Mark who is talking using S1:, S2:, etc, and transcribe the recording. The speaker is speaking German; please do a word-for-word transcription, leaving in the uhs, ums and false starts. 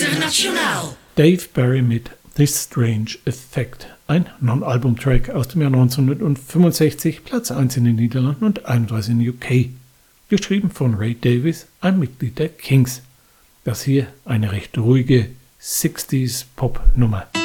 S1: International.
S2: Dave Berry mit This Strange Effect, ein Non-Album-Track aus dem Jahr neunzehnhundertfünfundsechzig, Platz eins in den Niederlanden und einunddreißig in U K. Geschrieben von Ray Davies, ein Mitglied der Kings. Das hier eine recht ruhige sechziger Pop-Nummer.